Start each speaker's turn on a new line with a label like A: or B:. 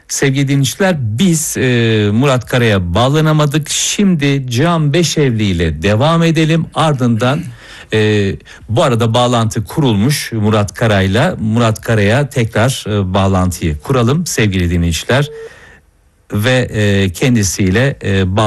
A: Sevgili dinleyiciler, biz Murat Kara'ya bağlanamadık. Şimdi Can Beşevli ile devam edelim. Ardından bu arada bağlantı kurulmuş Murat Kara'yla. Murat Kara'ya tekrar bağlantıyı kuralım sevgili dinleyiciler. Ve kendisiyle